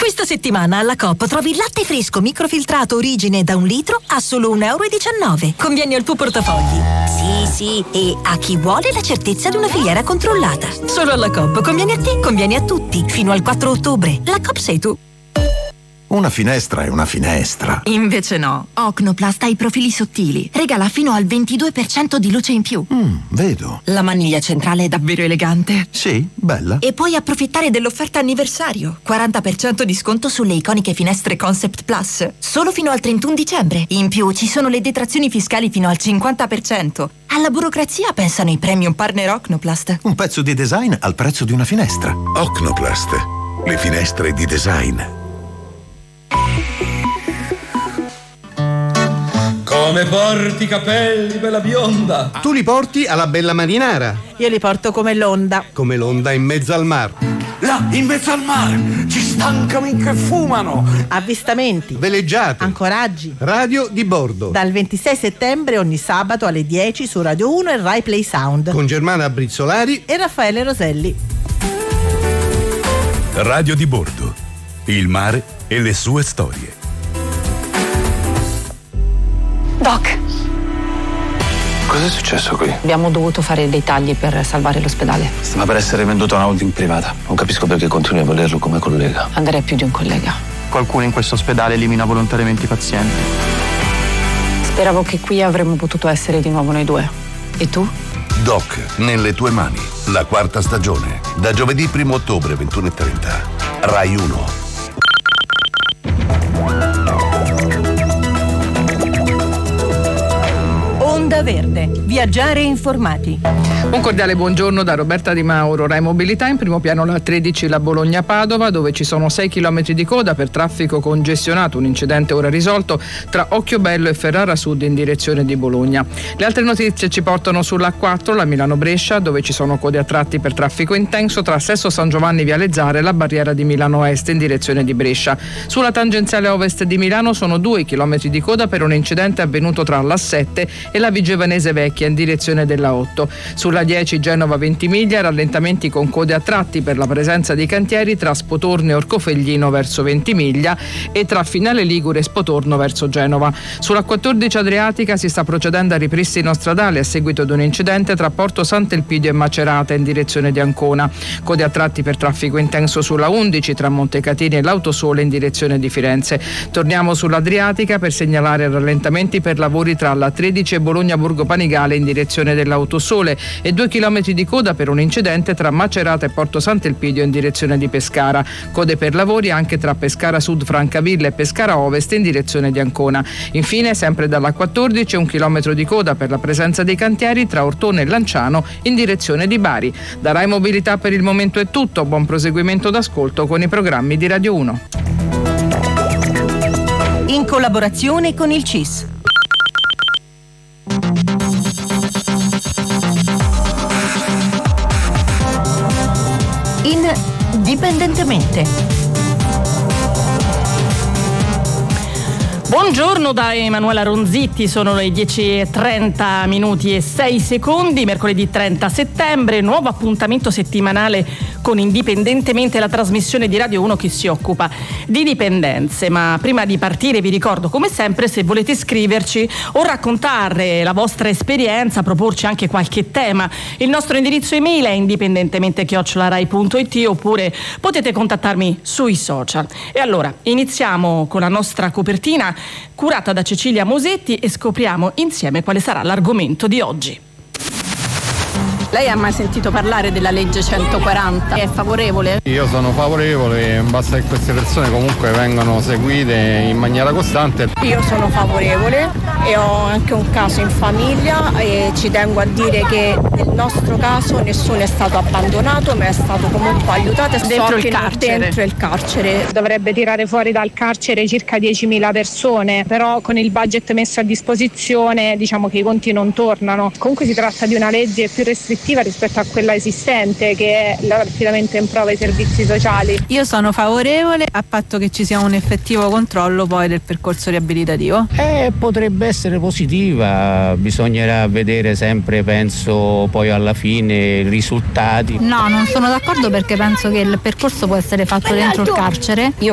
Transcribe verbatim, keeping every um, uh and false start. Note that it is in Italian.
Questa settimana alla Coop trovi il latte fresco microfiltrato Origine da un litro a solo un euro e diciannove. Conviene al tuo portafogli. Sì, sì, e a chi vuole la certezza di una filiera controllata. Solo alla Coop conviene a te, conviene a tutti. Fino al quattro ottobre. La Coop sei tu. Una finestra è una finestra. Invece no. Ocnoplast ha i profili sottili. Regala fino al ventidue per cento di luce in più. Mm, vedo. La maniglia centrale è davvero elegante. Sì, bella. E puoi approfittare dell'offerta anniversario. quaranta per cento di sconto sulle iconiche finestre Concept Plus. Solo fino al trentuno dicembre. In più ci sono le detrazioni fiscali fino al cinquanta per cento. Alla burocrazia pensano i premium partner Ocnoplast. Un pezzo di design al prezzo di una finestra. Ocnoplast. Le finestre di design. Come porti i capelli, bella bionda? Tu li porti alla bella marinara. Io li porto come l'onda. Come l'onda in mezzo al mar. Là, in mezzo al mare, ci stancano che fumano. Avvistamenti, veleggiate, ancoraggi, radio di bordo. Dal ventisei settembre ogni sabato alle dieci su Radio uno e Rai Play Sound. Con Germana Brizzolari e Raffaele Roselli. Radio di bordo. Il mare e le sue storie. Doc, cos'è successo qui? abbiamo dovuto fare dei tagli per salvare l'ospedale. Stava per essere venduto a una holding privata. Non capisco perché continui a volerlo come collega. Andrei più di un collega. Qualcuno in questo ospedale elimina volontariamente i pazienti. Speravo che qui avremmo potuto essere di nuovo noi due. E tu? Doc, nelle tue mani. La quarta stagione. Da giovedì primo ottobre, ventuno e trenta. Rai uno. Onda Verde. Viaggiare informati. Un cordiale buongiorno da Roberta Di Mauro. Rai Mobilità, in primo piano la tredici, la Bologna-Padova, dove ci sono sei chilometri di coda per traffico congestionato, un incidente ora risolto tra Occhiobello e Ferrara Sud in direzione di Bologna. Le altre notizie ci portano sulla A quattro, la Milano-Brescia, dove ci sono code a tratti per traffico intenso tra Sesto San Giovanni Viale Zara e la barriera di Milano Est in direzione di Brescia. Sulla tangenziale ovest di Milano sono due chilometri di coda per un incidente avvenuto tra l'A sette e la Vigevanese Vecchia in direzione della otto. Sulla dieci Genova-Ventimiglia rallentamenti con code a tratti per la presenza di cantieri tra Spotorno e Orcofelglino verso Ventimiglia e tra Finale Ligure e Spotorno verso Genova. Sulla quattordici Adriatica si sta procedendo a ripristino stradale a seguito di un incidente tra Porto Sant'Elpidio e Macerata in direzione di Ancona. Code a tratti per traffico intenso sulla undici tra Montecatini e l'Autosole in direzione di Firenze. Torniamo sull'Adriatica per segnalare rallentamenti per lavori tra la tredici e Bologna Borgo Panigale in direzione dell'Autosole e due chilometri di coda per un incidente tra Macerata e Porto Sant'Elpidio in direzione di Pescara. Code per lavori anche tra Pescara Sud Francavilla e Pescara Ovest in direzione di Ancona. Infine, sempre dalla quattordici, un chilometro di coda per la presenza dei cantieri tra Ortone e Lanciano in direzione di Bari. Da Rai Mobilità per il momento è tutto. Buon proseguimento d'ascolto con i programmi di Radio uno. In collaborazione con il C I S. Indipendentemente. Buongiorno da Emanuela Ronzitti, sono le dieci e trenta minuti e sei secondi, mercoledì trenta settembre, nuovo appuntamento settimanale con Indipendentemente, la trasmissione di Radio uno che si occupa di dipendenze. Ma prima di partire vi ricordo, come sempre, se volete scriverci o raccontare la vostra esperienza, proporci anche qualche tema, il nostro indirizzo email è indipendentemente chiocciola rai punto it oppure potete contattarmi sui social. E allora iniziamo con la nostra copertina curata da Cecilia Mosetti e scopriamo insieme quale sarà l'argomento di oggi. Lei ha mai sentito parlare della legge centoquaranta? È favorevole? Io sono favorevole, basta che queste persone comunque vengano seguite in maniera costante. Io sono favorevole e ho anche un caso in famiglia e ci tengo a dire che nel nostro caso nessuno è stato abbandonato, ma è stato comunque aiutato. Dentro so il che carcere. Dentro il carcere. Dovrebbe tirare fuori dal carcere circa diecimila persone, però con il budget messo a disposizione diciamo che i conti non tornano. Comunque si tratta di una legge più restrittiva rispetto a quella esistente, che è l'affidamento in prova ai servizi sociali. Io sono favorevole a patto che ci sia un effettivo controllo poi del percorso riabilitativo. Eh, potrebbe essere positiva, bisognerà vedere sempre, penso, poi alla fine i risultati. No, non sono d'accordo perché penso che il percorso può essere fatto dentro il carcere. Io